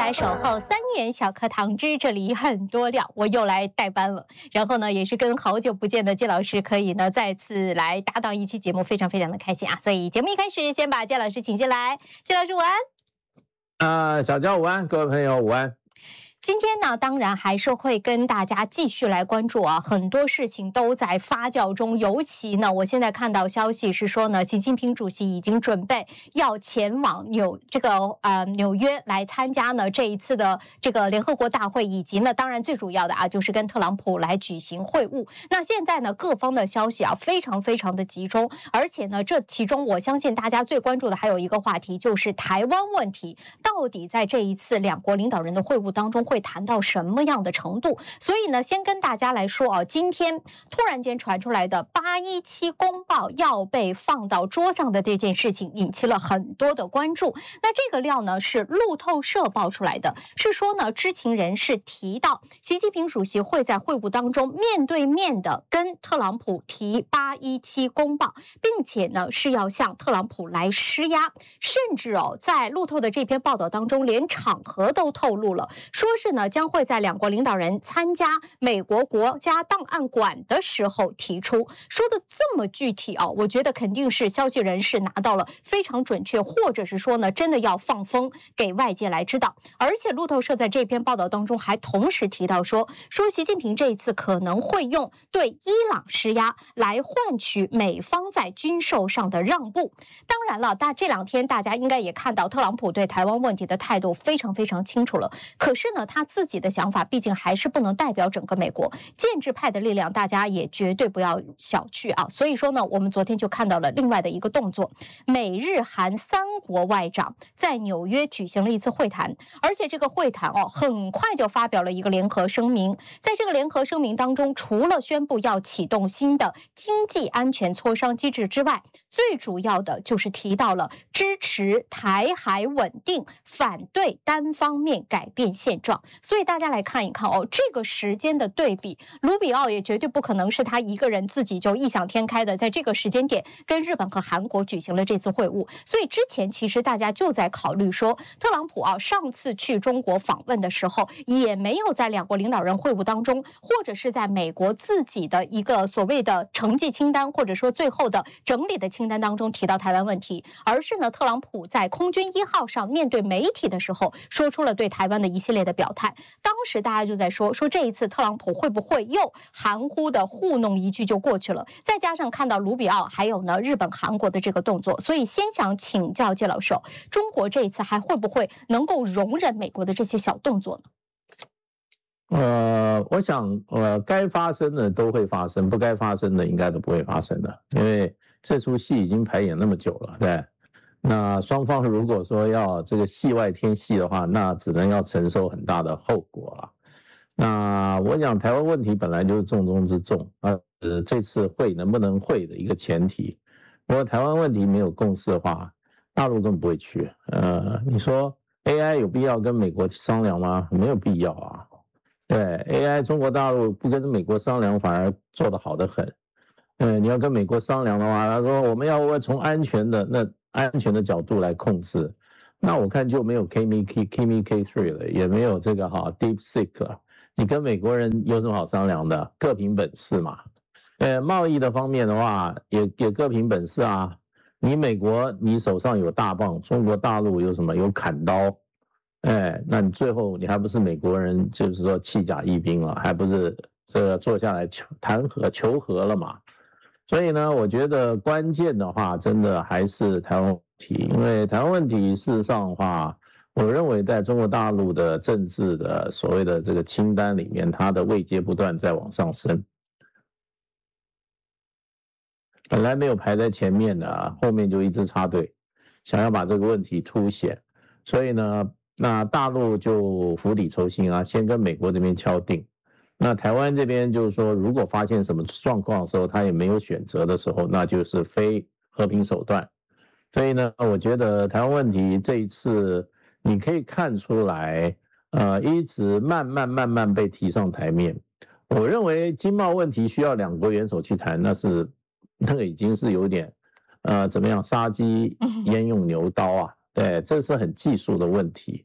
来守候3元小课堂之这里很多料，我又来代班了。然后呢，也是跟好久不见的介老师可以呢再次来搭档一期节目，非常非常的开心啊！所以节目一开始，先把介老师请进来。介老师午安。 小娇午安，各位朋友午安。 今天呢，当然还是会跟大家继续来关注啊，很多事情都在发酵中。尤其呢，我现在看到消息是说呢，习近平主席已经准备要前往纽约来参加呢这一次的这个联合国大会，以及呢，当然最主要的啊，就是跟特朗普来举行会晤。那现在呢，各方的消息啊，非常非常的集中，而且呢，这其中我相信大家最关注的还有一个话题，就是台湾问题，到底在这一次两国领导人的会晤当中会谈到什么样的程度？所以呢，先跟大家来说啊，今天突然间传出来的817公报要被放到桌上的这件事情，引起了很多的关注。那这个料呢，是路透社爆出来的，是说呢，知情人士提到，习近平主席会在会晤当中面对面的跟特朗普提817公报，并且呢，是要向特朗普来施压，甚至在路透的这篇报道当中，连场合都透露了，说是呢，将会在两国领导人参加美国国家档案馆的时候提出，说的这么具体我觉得肯定是消息人士拿到了非常准确，或者是说呢，真的要放风给外界来知道。而且路透社在这篇报道当中还同时提到说习近平这一次可能会用对伊朗施压来换取美方在军售上的让步。当然了，这两天大家应该也看到特朗普对台湾问题的态度非常非常清楚了，可是呢，他自己的想法毕竟还是不能代表整个美国，建制派的力量大家也绝对不要小觑啊。所以说呢，我们昨天就看到了另外的一个动作，美日韩3国外长在纽约举行了一次会谈，而且这个会谈很快就发表了一个联合声明。在这个联合声明当中，除了宣布要启动新的经济安全磋商机制之外，最主要的就是提到了支持台海稳定，反对单方面改变现状。所以大家来看一看这个时间的对比，卢比奥也绝对不可能是他一个人自己就异想天开的在这个时间点跟日本和韩国举行了这次会晤。所以之前其实大家就在考虑说，特朗普上次去中国访问的时候，也没有在两国领导人会晤当中，或者是在美国自己的一个所谓的成绩清单，或者说最后的整理的清单当中提到台湾问题，而是呢，特朗普在空军1号上面对媒体的时候，说出了对台湾的一系列的表态。当时大家就在说这一次特朗普会不会又含糊的糊弄一句就过去了，再加上看到卢比奥还有呢日本韩国的这个动作，所以先想请教介老师，中国这一次还会不会能够容忍美国的这些小动作呢？我想该发生的都会发生，不该发生的应该都不会发生的，因为这出戏已经排演那么久了，对。那双方如果说要这个戏外添戏的话，那只能要承受很大的后果了。那我讲台湾问题本来就是重中之重，这次会能不能会的一个前提。如果台湾问题没有共识的话，大陆根本不会去。你说 AI 有必要跟美国商量吗？没有必要啊。对 AI， 中国大陆不跟美国商量，反而做得好得很。你要跟美国商量的话，他说我们要从安全的角度来控制，那我看就没有 Kimi K3 了，也没有这个DeepSeek 了。你跟美国人有什么好商量的？各凭本事嘛。贸易的方面的话，也各凭本事啊。你美国你手上有大棒，中国大陆有什么？有砍刀。那你最后你还不是美国人，就是说弃甲义兵了，还不是这个坐下来求和了嘛？所以呢，我觉得关键的话，真的还是台湾问题，因为台湾问题事实上的话，我认为在中国大陆的政治的所谓的这个清单里面，它的位阶不断在往上升，本来没有排在前面的，后面就一直插队，想要把这个问题凸显，所以呢，那大陆就釜底抽薪啊，先跟美国这边敲定。那台湾这边就是说，如果发现什么状况的时候，他也没有选择的时候，那就是非和平手段。所以呢，我觉得台湾问题这一次你可以看出来，一直慢慢被提上台面。我认为经贸问题需要两国元首去谈，那个已经是有点怎么样杀鸡焉用牛刀啊？对，这是很技术的问题。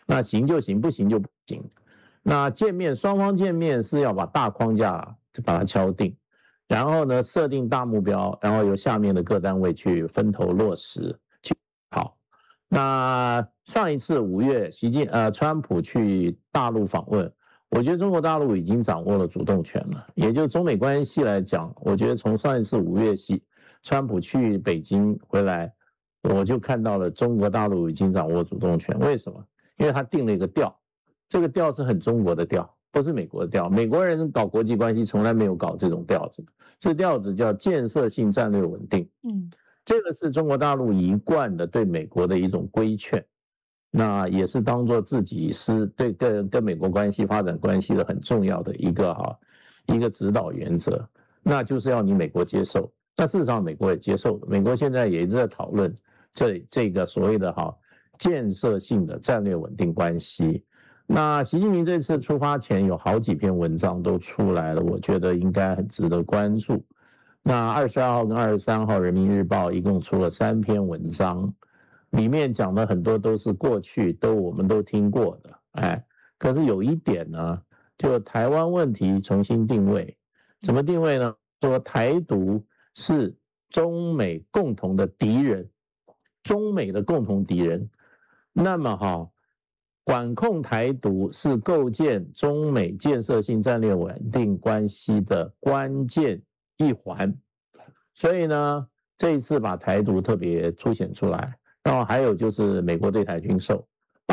那行就行，不行就不行。那见面双方见面是要把大框架把它敲定，然后呢设定大目标，然后由下面的各单位去分头落实去好。那上一次5月川普去大陆访问，我觉得中国大陆已经掌握了主动权了。也就中美关系来讲，我觉得从上一次5月川普去北京回来，我就看到了中国大陆已经掌握主动权。为什么？因为他定了一个调，这个调是很中国的调，不是美国的调。美国人搞国际关系从来没有搞这种调子，这调子叫建设性战略稳定。这个是中国大陆一贯的对美国的一种规劝，那也是当作自己是对跟美国关系发展关系的很重要的一个指导原则，那就是要你美国接受。那事实上美国也接受了，美国现在也一直在讨论这个所谓的建设性的战略稳定关系。那习近平这次出发前有好几篇文章都出来了，我觉得应该很值得关注。那22号跟23号人民日报一共出了3篇文章，里面讲的很多都是过去我们都听过的，可是有一点呢，就台湾问题重新定位。怎么定位呢？说台独是中美共同的敌人，中美的共同敌人。那么管控台独是构建中美建设性战略稳定关系的关键一环。所以呢，这一次把台独特别凸显出来。然后还有就是美国对台军售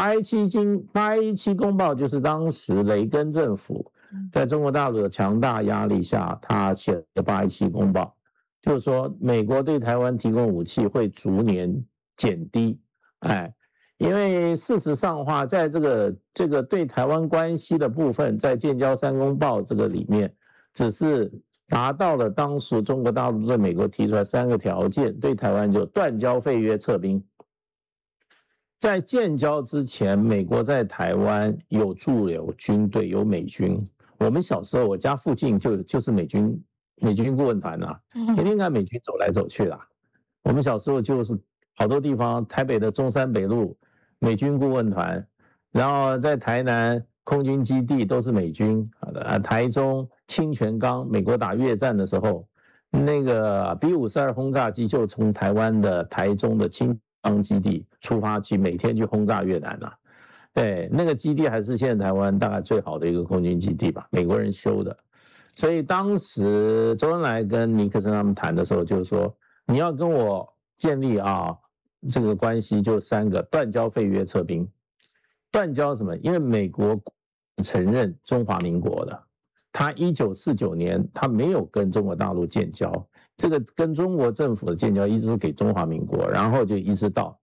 ，817公报就是当时雷根政府在中国大陆的强大压力下，他写的817公报，就是说美国对台湾提供武器会逐年减低，因为事实上的话，在这个对台湾关系的部分，在建交3公报这个里面，只是达到了当时中国大陆对美国提出来3个条件，对台湾就断交、废约、撤兵。在建交之前，美国在台湾有驻留军队，有美军。我们小时候，我家附近就是美军顾问团啊，天天看美军走来走去啦。我们小时候就是好多地方，台北的中山北路美军顾问团，然后在台南空军基地都是美军，台中清泉岗，美国打越战的时候，那个 B-52轰炸机就从台湾的台中的清泉基地出发去，每天去轰炸越南啊。对，那个基地还是现在台湾大概最好的一个空军基地吧，美国人修的。所以当时周恩来跟尼克森他们谈的时候，就是说你要跟我建立这个关系，就3个：断交、废约、撤兵。断交什么？因为美国承认中华民国的，他1949年他没有跟中国大陆建交，这个跟中国政府的建交一直是给中华民国，然后就一直到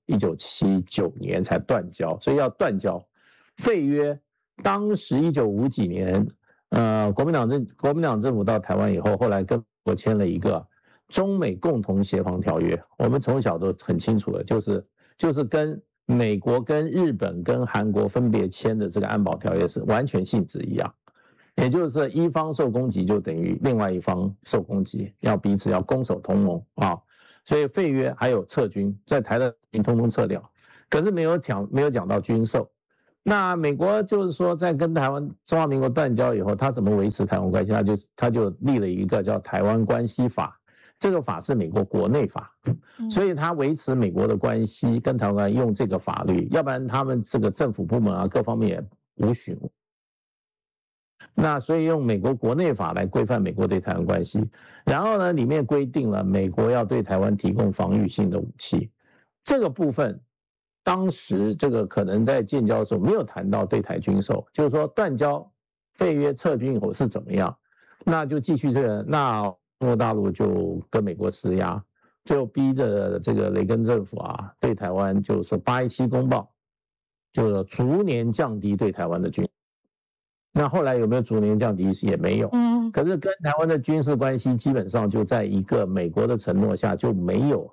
1979年才断交，所以要断交。废约，当时1950几年，国民党政府到台湾以后，后来跟我签了一个中美共同协防条约，我们从小都很清楚的，就是跟美国、跟日本、跟韩国分别签的这个安保条约是完全性质一样，也就是一方受攻击就等于另外一方受攻击，要彼此要攻守同盟啊。所以废约还有撤军，在台的通通撤掉，可是没有讲到军售。那美国就是说，在跟台湾中华民国断交以后，他怎么维持台湾关系？他就立了一个叫《台湾关系法》，这个法是美国国内法，所以他维持美国的关系跟台湾用这个法律，要不然他们这个政府部门啊各方面也无许。那所以用美国国内法来规范美国对台湾关系，然后呢，里面规定了美国要对台湾提供防御性的武器，这个部分。当时这个可能在建交的时候没有谈到对台军售，就是说断交、废约、撤军以后是怎么样，那就继续那中国大陆就跟美国施压，就逼着这个雷根政府对台湾就是说817公报，就逐年降低对台湾的军。那后来有没有逐年降低也没有，可是跟台湾的军事关系基本上就在一个美国的承诺下就没有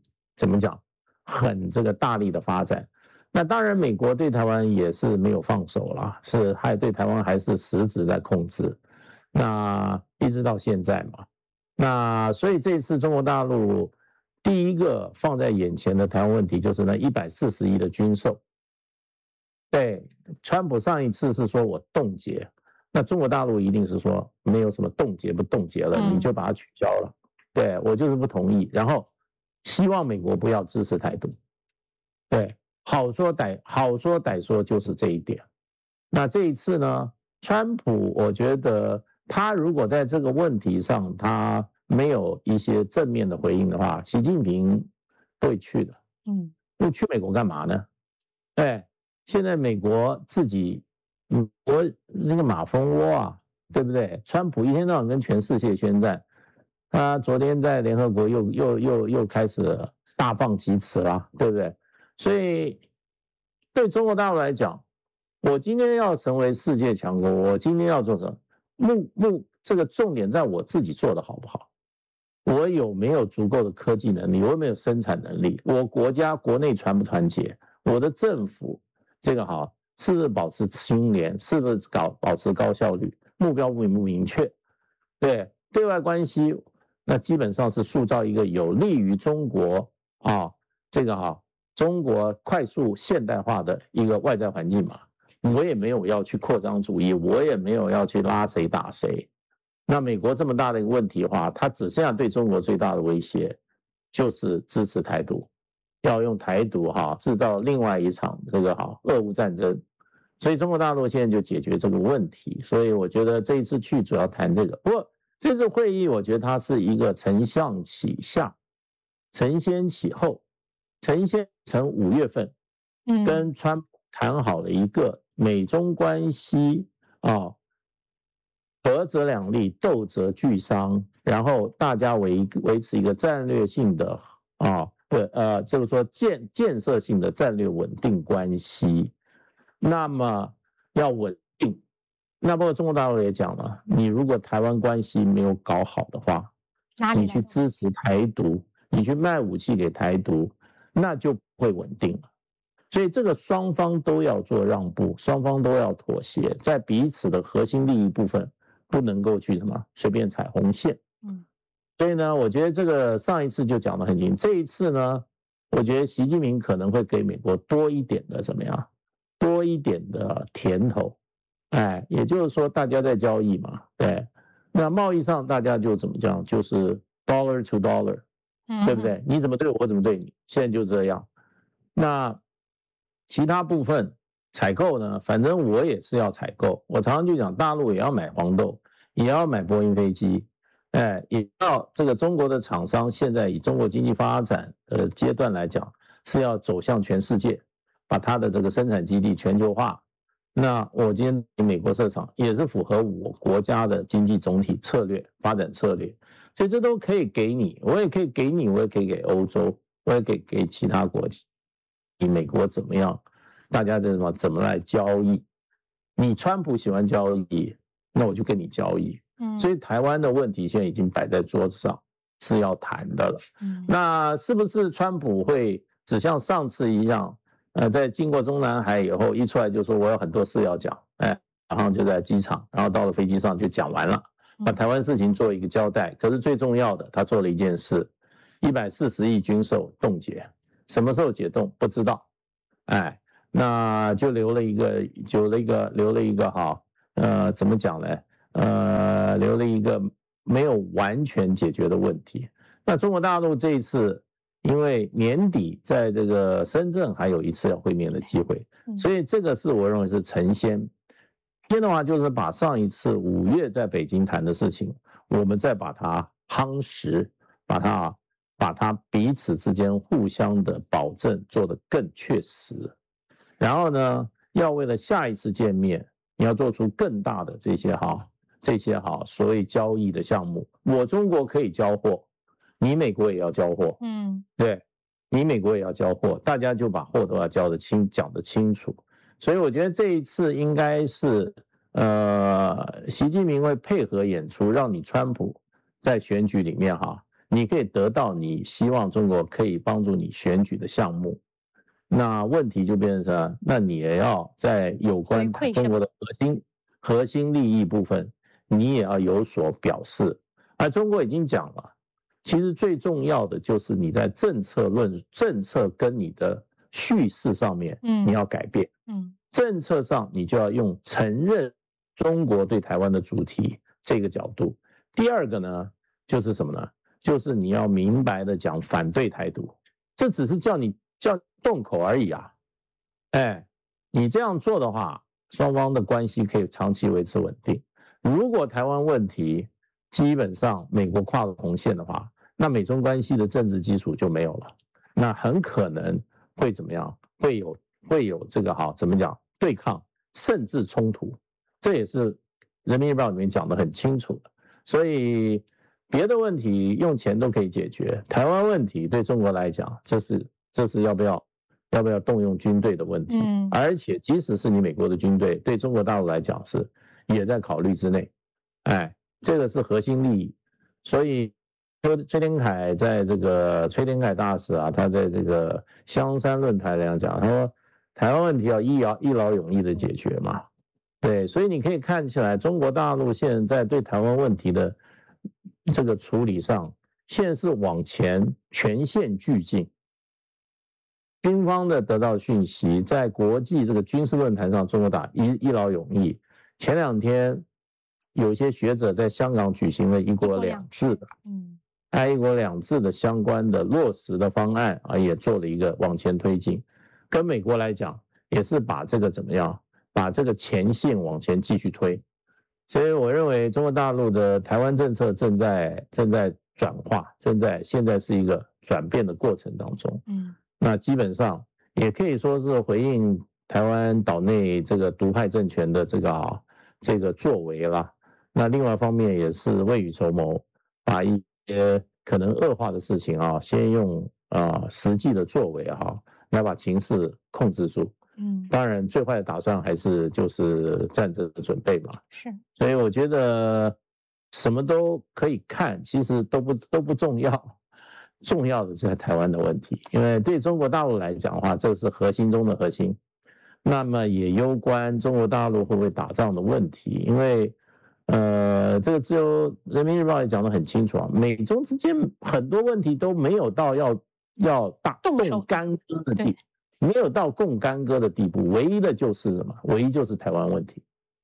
很这个大力的发展。那当然美国对台湾也是没有放手啦，是还对台湾还是实质在控制，那一直到现在嘛。那所以这次中国大陆第一个放在眼前的台湾问题就是那140亿的军售。 对，川普上一次是说我冻结，那中国大陆一定是说没有什么冻结不冻结了，你就把它取消了。对，我就是不同意，然后希望美国不要支持台独。对，好说歹说就是这一点。那这一次呢，川普我觉得他如果在这个问题上他没有一些正面的回应的话，习近平会去的。会去美国干嘛呢？对，现在美国自己，我那个马蜂窝啊，对不对？川普一天到晚跟全世界宣战，他昨天在联合国又开始大放厥词了，对不对？所以对中国大陆来讲，我今天要成为世界强国，我今天要做什么？这个重点在我自己做的好不好？我有没有足够的科技能力？我有没有生产能力？我国家国内团不团结？我的政府这个好，是不是保持清廉？是不是保持高效率？目标不明确？对，对外关系，那基本上是塑造一个有利于中国中国快速现代化的一个外在环境嘛。我也没有要去扩张主义，我也没有要去拉谁打谁。那美国这么大的一个问题的话，它只剩下对中国最大的威胁就是支持台独，要用台独制造另外一场这个俄乌战争。所以中国大陆现在就解决这个问题，所以我觉得这一次去主要谈这个。不过这次会议我觉得它是一个承上启下，承先启后。承先从5月份跟川普谈好了一个美中关系合则两利，斗则俱伤，然后大家维持一个战略性的就是说建设性的战略稳定关系。那么要稳定，那不过中国大陆也讲了，你如果台湾关系没有搞好的话，你去支持台独，你去卖武器给台独，那就不会稳定了。所以这个双方都要做让步，双方都要妥协，在彼此的核心利益部分不能够去随便踩红线。所以呢，我觉得这个上一次就讲得很清，这一次呢，我觉得习近平可能会给美国多一点的多一点的甜头。也就是说大家在交易嘛，对，那贸易上大家就怎么讲，就是 dollar to dollar，对不对？你怎么对我，我怎么对你，现在就这样。那其他部分采购呢，反正我也是要采购，我常常就讲大陆也要买黄豆，也要买波音飞机，也要这个中国的厂商现在以中国经济发展的阶段来讲，是要走向全世界，把它的这个生产基地全球化。那我今天给美国设厂也是符合我国家的经济总体策略发展策略，所以这都可以给你，我也可以给你，我也可以给欧洲，我也可以给其他国家。你美国怎么样？大家怎么来交易？你川普喜欢交易，那我就跟你交易。所以台湾的问题现在已经摆在桌子上，是要谈的了。那是不是川普会只像上次一样，在经过中南海以后，一出来就说我有很多事要讲，然后就在机场，然后到了飞机上就讲完了，把台湾事情做一个交代。可是最重要的，他做了一件事，140亿军售冻结。什么时候解冻不知道，那就留了一个怎么讲呢？留了一个没有完全解决的问题。那中国大陆这一次，因为年底在这个深圳还有一次要会面的机会，所以这个是我认为是承先。先的话就是把上一次5月在北京谈的事情，我们再把它夯实，把它彼此之间互相的保证做得更确实。然后呢，要为了下一次见面，你要做出更大的这些所谓交易的项目。我中国可以交货，你美国也要交货，对，你美国也要交货，大家就把货都要讲得清楚。所以我觉得这一次应该是习近平会配合演出，让你川普在选举里面你可以得到你希望中国可以帮助你选举的项目。那问题就变成，那你也要在有关中国的核心利益部分，你也要有所表示。而中国已经讲了，其实最重要的就是你在政策跟你的叙事上面，你要改变。 政策上你就要用承认中国对台湾的主题这个角度。第二个呢，就是什么呢？就是你要明白的讲反对台独，这只是叫你动口而已啊。哎，你这样做的话，双方的关系可以长期维持稳定。如果台湾问题基本上美国跨了红线的话，那美中关系的政治基础就没有了，那很可能会怎么样？会有这个怎么讲？对抗甚至冲突，这也是人民日报里面讲得很清楚的。所以别的问题用钱都可以解决，台湾问题对中国来讲，这是要不要动用军队的问题。而且即使是你美国的军队，对中国大陆来讲是也在考虑之内。哎，这个是核心利益。所以崔天凯在这个崔天凯大使啊，他在这个香山论坛这样讲，他说台湾问题要一劳永逸的解决嘛。对，所以你可以看起来，中国大陆现在对台湾问题的这个处理上，现在是往前全线俱进。军方的得到讯息，在国际这个军事论坛上，中国打一劳永逸。前2天，有些学者在香港举行了一国两制的，一国两制的相关的落实的方案啊，也做了一个往前推进。跟美国来讲，也是把这个怎么样？把这个前线往前继续推，所以我认为中国大陆的台湾政策正在转化，现在是一个转变的过程当中。那基本上也可以说是回应台湾岛内这个独派政权的这个作为啦。那另外一方面也是未雨绸缪，把一些可能恶化的事情先用实际的作为来把情势控制住。当然最坏的打算还是就是战争的准备嘛。 是， 所以我觉得什么都可以看，其实都不重要，重要的是在台湾的问题，因为对中国大陆来讲的话，这是核心中的核心。那么也攸关中国大陆会不会打仗的问题，因为这个自由人民日报也讲得很清楚美中之间很多问题都没有到要动干戈的地步。没有到共干戈的地步，唯一的就是什么？唯一就是台湾问题。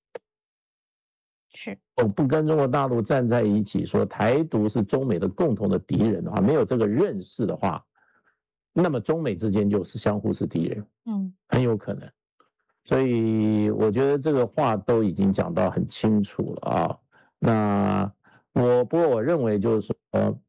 是， 不跟中国大陆站在一起，说台独是中美的共同的敌人的话，没有这个认识的话，那么中美之间就是相互是敌人，很有可能。所以我觉得这个话都已经讲到很清楚了那不过我认为就是说，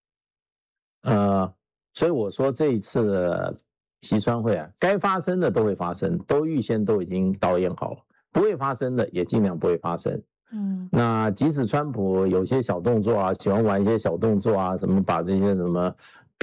所以我说这一次的习川会该发生的都会发生，都预先都已经导演好了，不会发生的也尽量不会发生。那即使川普有些小动作喜欢玩一些小动作什么把这些什么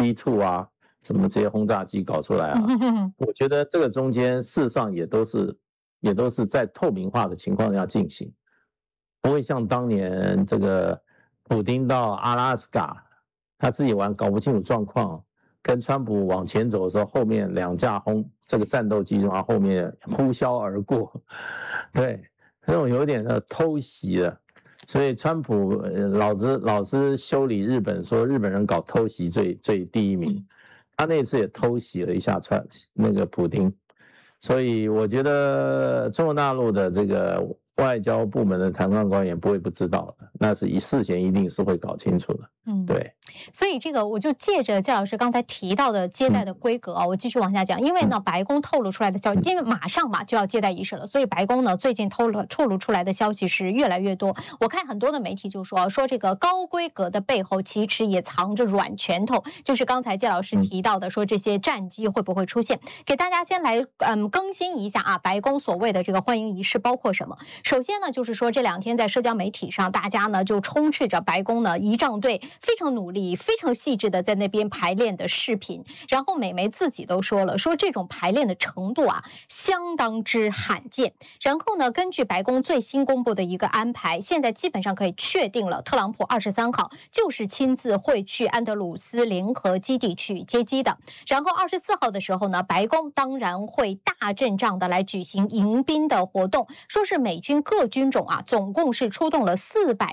B2 什么这些轰炸机搞出来我觉得这个中间事实上也都是在透明化的情况下进行，不会像当年这个普丁到阿拉斯加，他自己玩搞不清楚状况。跟川普往前走的时候，后面2架这个战斗机从他后面呼啸而过，对，那种有点偷袭的，所以川普老是修理日本，说日本人搞偷袭最第一名，他那次也偷袭了一下那个普丁，所以我觉得中国大陆的这个外交部门的谈判官员不会不知道的，那是事前一定是会搞清楚的。对。 所以这个我就借着姜老师刚才提到的接待的规格我继续往下讲。因为呢，白宫透露出来的消息，因为马上就要接待仪式了，所以白宫呢最近透露出来的消息是越来越多。我看很多的媒体就说这个高规格的背后其实也藏着软拳头，就是刚才姜老师提到的，说这些战机会不会出现。给大家先来更新一下白宫所谓的这个欢迎仪式包括什么。首先呢，就是说这2天在社交媒体上，大家呢就充斥着白宫呢仪仗队非常努力、非常细致的在那边排练的视频。然后美媒自己都说了，说这种排练的程度相当之罕见。然后呢，根据白宫最新公布的一个安排，现在基本上可以确定了，特朗普23号就是亲自会去安德鲁斯联合基地去接机的。然后24号的时候呢，白宫当然会大阵仗的来举行迎宾的活动，说是美军各军种总共是出动了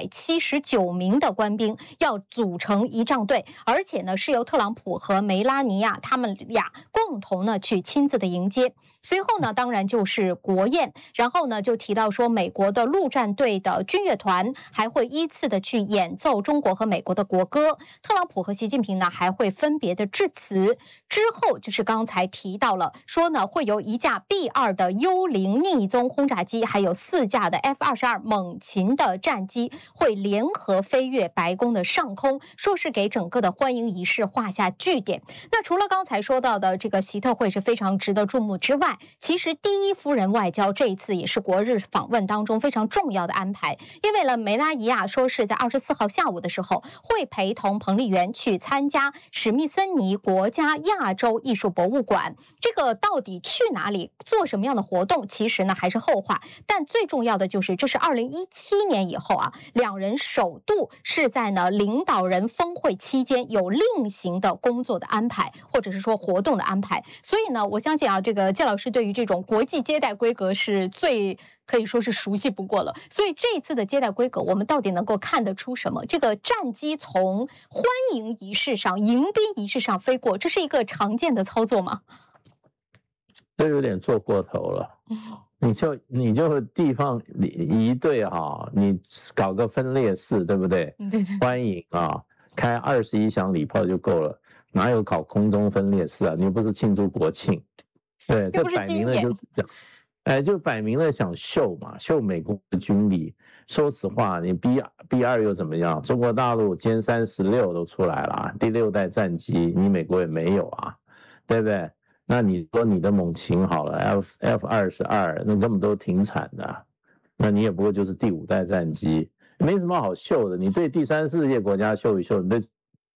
479名的官兵，要组成仪仗队，而且呢是由特朗普和梅拉尼亚他们俩共同呢去亲自的迎接。 随后呢，当然就是国宴，然后呢就提到说，美国的陆战队的军乐团还会依次的去演奏中国和美国的国歌，特朗普和习近平呢还会分别的致辞。之后就是刚才提到了，说呢会有1架 B-2的幽灵逆踪轰炸机，还有4架的 F-22猛禽的战机会联合飞越白宫的上空，说是给整个的欢迎仪式画下句点。那除了刚才说到的这个习特会是非常值得注目之外，其实第一夫人外交这一次也是国日访问当中非常重要的安排，因为呢梅拉尼亚说是在24号下午的时候会陪同彭丽媛去参加史密森尼国家亚洲艺术博物馆。这个到底去哪里做什么样的活动，其实呢还是后话，但最重要的就是这是2017年以后啊，两人首度是在呢领导人峰会期间有另行的工作的安排，或者是说活动的安排。所以呢，我相信啊，这个介老师对于这种国际接待规格是最可以说是熟悉不过了。所以这一次的接待规格，我们到底能够看得出什么？这个战机从欢迎仪式上、迎宾仪式上飞过，这是一个常见的操作吗？ 这有点做过头了。你就地方一队啊，你搞个分列式，对不对？ 对。 欢迎啊，开21响礼炮就够了，哪有搞空中分列式啊？你又不是庆祝国庆，对，这摆明了就是讲，就摆明了想秀嘛，秀美国的军力。说实话，你 B-2又怎么样？中国大陆歼36都出来了，第6代战机，你美国也没有啊，对不对？那你说你的猛禽好了 ，F-22那根本都停产的，那你也不过就是第5代战机，没什么好秀的。你对第3世界国家秀一秀，你对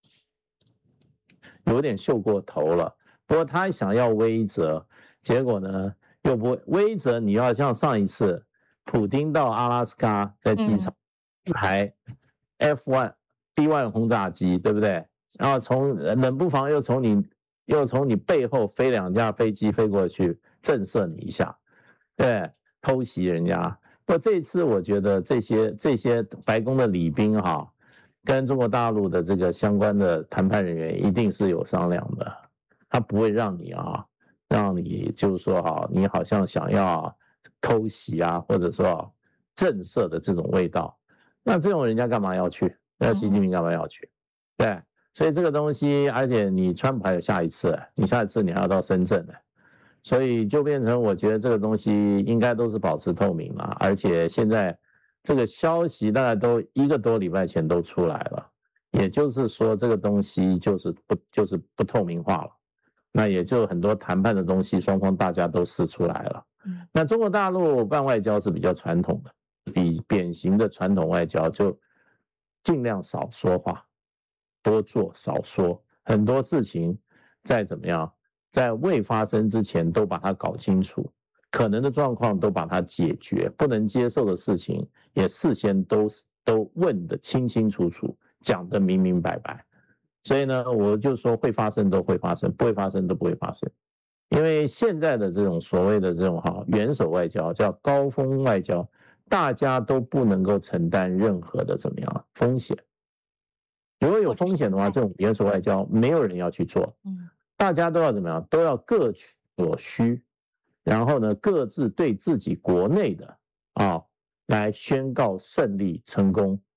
有点秀过头了。不过他想要威慑，结果呢又不威慑，你要像上一次普丁到阿拉斯加在机场一排 F-1、B-1轰炸机，对不对？然后冷不防又从你背后飞2架飞机飞过去震慑你一下，对，偷袭人家。不过这次我觉得这些白宫的礼宾哈，跟中国大陆的这个相关的谈判人员一定是有商量的，他不会让你就是说哈，你好像想要偷袭啊，或者说震慑的这种味道。那这种人家干嘛要去？那习近平干嘛要去？对。所以这个东西，而且你川普还有下一次，你下一次你还要到深圳的，所以就变成我觉得这个东西应该都是保持透明嘛。而且现在这个消息大概都1个多礼拜前都出来了，也就是说这个东西就是不透明化了，那也就很多谈判的东西双方大家都试出来了。那中国大陆办外交是比较传统的，比典型的传统外交就尽量少说话。多做少说，很多事情再怎么样，在未发生之前都把它搞清楚，可能的状况都把它解决，不能接受的事情也事先都问得清清楚楚，讲得明明白白。所以呢，我就说会发生都会发生，不会发生都不会发生。因为现在的这种所谓的这种元首外交叫高峰外交，大家都不能够承担任何的怎么样风险。如果有风险的话，这种元首外交没有人要去做，大家都要怎么样？都要各取所需，然后呢，各自对自己国内的来宣告胜利成功，